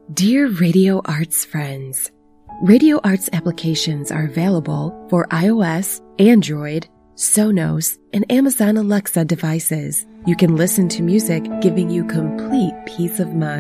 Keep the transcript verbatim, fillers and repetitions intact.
Dear Radio Arts friends, Radio Arts applications are available for iOS, Android, Sonos, and Amazon Alexa devices. You can listen to music giving you complete peace of mind.